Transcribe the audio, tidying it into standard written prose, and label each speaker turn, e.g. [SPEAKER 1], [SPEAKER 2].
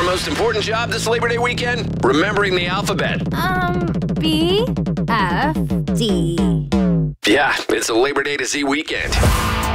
[SPEAKER 1] most important job this Labor Day weekend? Remembering the alphabet.
[SPEAKER 2] B, F, D.
[SPEAKER 1] Yeah, it's a Labor Day to Z weekend.